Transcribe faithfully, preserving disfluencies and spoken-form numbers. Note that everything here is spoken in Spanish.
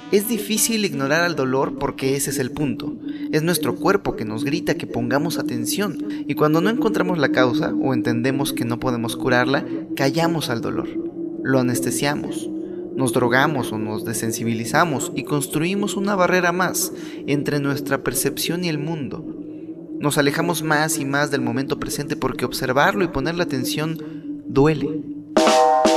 Es difícil ignorar al dolor porque ese es el punto. Es nuestro cuerpo que nos grita que pongamos atención, y cuando no encontramos la causa o entendemos que no podemos curarla, callamos al dolor, lo anestesiamos, nos drogamos o nos desensibilizamos y construimos una barrera más entre nuestra percepción y el mundo. Nos alejamos más y más del momento presente porque observarlo y ponerle atención duele.